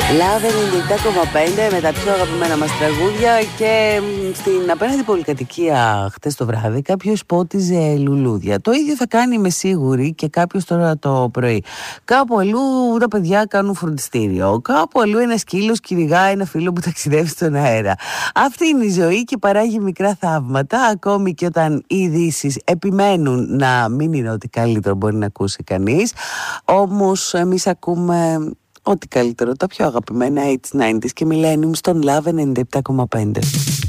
Love 97,5 με τα πιο αγαπημένα μας τραγούδια. Και στην απέναντι πολυκατοικία χτες το βράδυ κάποιος πότιζε λουλούδια. Το ίδιο θα κάνει, είμαι σίγουρη, και κάποιος τώρα το πρωί. Κάπου αλλού τα παιδιά κάνουν φροντιστήριο. Κάπου αλλού ένα σκύλος κυνηγάει ένα φίλο που ταξιδεύει στον αέρα. Αυτή είναι η ζωή και παράγει μικρά θαύματα, ακόμη και όταν οι ειδήσεις επιμένουν να μην είναι ό,τι καλύτερο μπορεί να ακούσει κανείς. Όμως εμείς ακούμε ό,τι καλύτερο, τα πιο αγαπημένα 80s, 90s και Millennium στον Love 97,5.